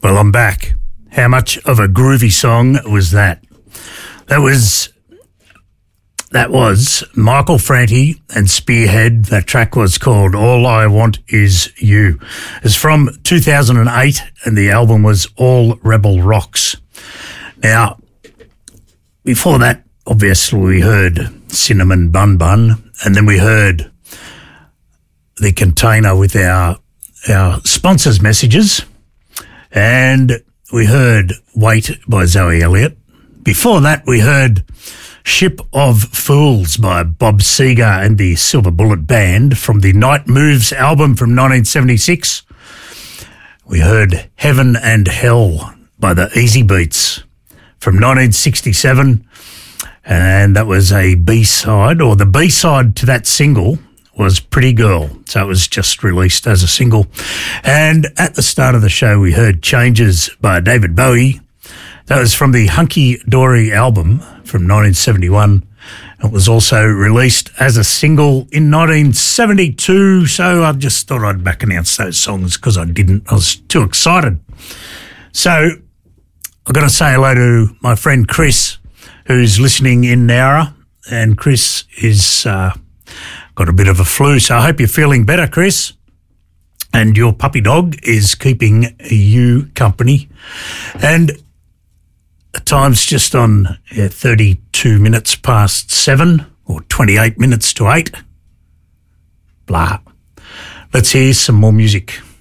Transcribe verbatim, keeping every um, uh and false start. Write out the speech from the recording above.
Well, I'm back. How much of a groovy song was that? That was that was Michael Franti and Spearhead. That track was called All I Want Is You. It's from two thousand eight and the album was All Rebel Rocks. Now, before that, obviously we heard Cinnamon Bun Bun, and then we heard The Container with our our sponsors' messages, and we heard Wait by Zoe Elliott. Before that, we heard Ship of Fools by Bob Seger and the Silver Bullet Band from the Night Moves album from nineteen seventy-six. We heard Heaven and Hell by the Easy Beats from nineteen sixty-seven, and that was a B-side, or the B-side to that single was Pretty Girl, so it was just released as a single. And at the start of the show, we heard Changes by David Bowie. That was from the Hunky Dory album from nineteen seventy-one. It was also released as a single in nineteen seventy-two, so I just thought I'd back announce those songs because I didn't. I was too excited. So I've got to say hello to my friend Chris, who's listening in Nowra, and Chris is uh, got a bit of a flu, so I hope you're feeling better, Chris. And your puppy dog is keeping you company. And at times just on yeah, thirty-two minutes past seven or twenty-eight minutes to eight. Blah. Let's hear some more music.